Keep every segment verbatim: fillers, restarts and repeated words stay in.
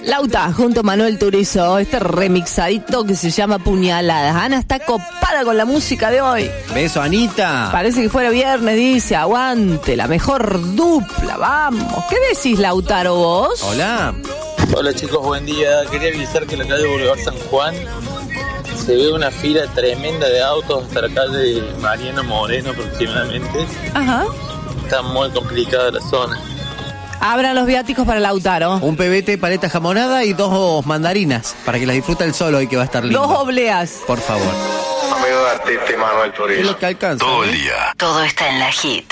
Lauta, junto a Manuel Turizo, este remixadito que se llama Puñaladas. Ana está copada con la música de hoy. Beso, Anita. Parece que fuera viernes, dice, aguante, la mejor dupla, vamos. ¿Qué decís, Lautaro, vos? Hola. Hola chicos, buen día. Quería avisar que en la calle Boulevard San Juan se ve una fila tremenda de autos hasta la calle Mariano Moreno aproximadamente. Ajá. Está muy complicada la zona. Abran los viáticos para Lautaro. Un pebete, paleta jamonada y dos mandarinas para que las disfruta el solo y que va a estar lindo. Dos obleas. Por favor. Amigo de artista Manuel Turizo. Es lo que alcanza. Todo el ¿eh? día. Todo está en la hit.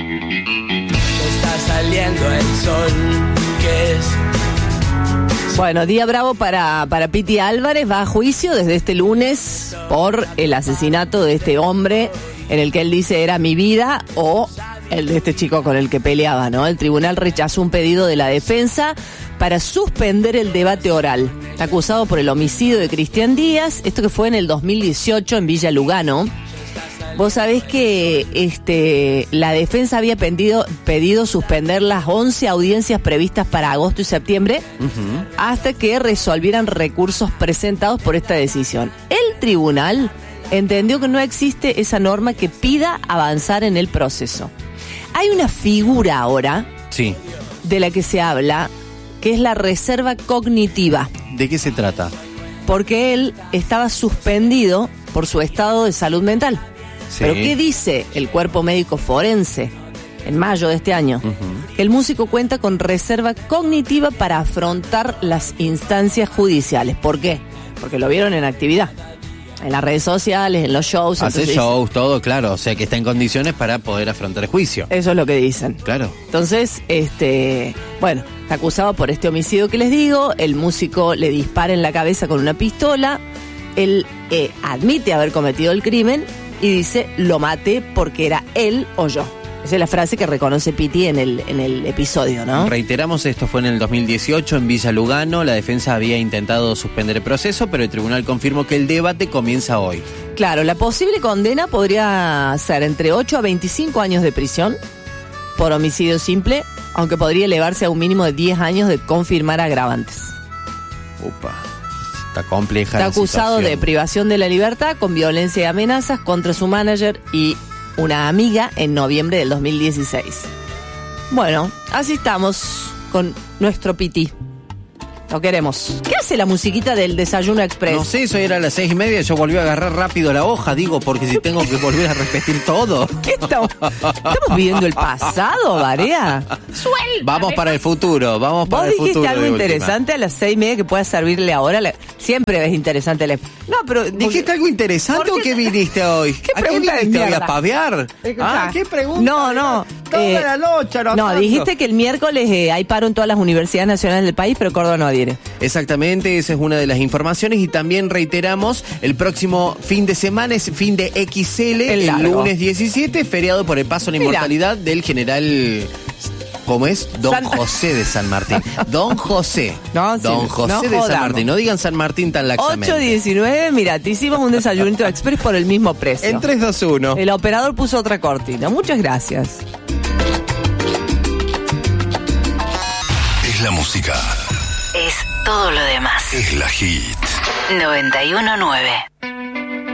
Está saliendo el sol, que es... Bueno, día bravo para, para Piti Álvarez. Va a juicio desde este lunes por el asesinato de este hombre en el que él dice era mi vida o el de este chico con el que peleaba, ¿no? El tribunal rechazó un pedido de la defensa para suspender el debate oral. Está acusado por el homicidio de Cristian Díaz, esto que fue en el dos mil dieciocho en Villa Lugano. Vos sabés que este, la defensa había pedido, pedido suspender las once audiencias previstas para agosto y septiembre uh-huh. hasta que resolvieran recursos presentados por esta decisión. El tribunal entendió que no existe esa norma que pida avanzar en el proceso. Hay una figura ahora sí. de la que se habla, que es la reserva cognitiva. ¿De qué se trata? Porque él estaba suspendido por su estado de salud mental. Sí. ¿Pero qué dice el cuerpo médico forense en mayo de este año? Uh-huh. Que el músico cuenta con reserva cognitiva para afrontar las instancias judiciales. ¿Por qué? Porque lo vieron en actividad. En las redes sociales, en los shows. Hace shows, todo, claro. O sea, que está en condiciones para poder afrontar el juicio. Eso es lo que dicen. Claro. Entonces, este, bueno, está acusado por este homicidio que les digo. El músico le dispara en la cabeza con una pistola. Él eh, admite haber cometido el crimen y dice, lo maté porque era él o yo. Esa es la frase que reconoce Piti en el, en el episodio, ¿no? Reiteramos, esto fue en el dos mil dieciocho en Villa Lugano. La defensa había intentado suspender el proceso, pero el tribunal confirmó que el debate comienza hoy. Claro, la posible condena podría ser entre ocho a veinticinco años de prisión por homicidio simple, aunque podría elevarse a un mínimo de diez años de confirmar agravantes. Upa, está compleja. Está acusado de privación de la libertad con violencia y amenazas contra su manager y una amiga en noviembre del dos mil dieciséis. Bueno, así estamos con nuestro Piti. Lo queremos. ¿Qué hace la musiquita del Desayuno Express? No sé, eso era a las seis y media. Yo volví a agarrar rápido la hoja, digo, porque si tengo que volver a repetir todo. ¿Qué estamos? ¿Estamos viviendo el pasado, Barea? Suelta. Vamos para el futuro, vamos para el futuro. Vos dijiste algo interesante a las seis y media que pueda servirle ahora. Siempre es interesante. Le... No, pero... ¿Dijiste algo interesante o qué viniste hoy? ¿Qué ¿A qué viniste hoy? ¿A paviar? Ah, ¿qué pregunta? No, no. Toda eh, la noche. No, no dijiste que el miércoles eh, hay paro en todas las universidades nacionales del país, pero Córdoba no adhiere. Exactamente, esa es una de las informaciones y también reiteramos, el próximo fin de semana es fin de X L, el, el lunes diecisiete, feriado por el paso a la inmortalidad del general... ¿Cómo es? Don San... José de San Martín. Don José. No, sí, Don José no de jodamos. San Martín. No digan San Martín tan laxamente. ocho diecinueve, mira, te hicimos un desayunito express por el mismo precio. En tres, dos, uno. El operador puso otra cortina. Muchas gracias. Es la música. Es todo lo demás. Es la hit. noventa y uno nueve.